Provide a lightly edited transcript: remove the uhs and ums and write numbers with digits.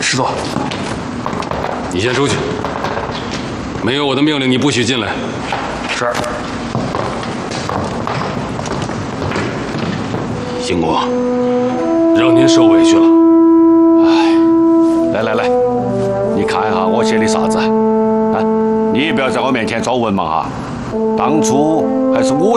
师座， 你先出去，没有我的命令，你不许进来。 是。 星光，让您受委屈了。 哎，来，你看一下我写的啥子啊？你不要在我面前装文盲哈，当初还是我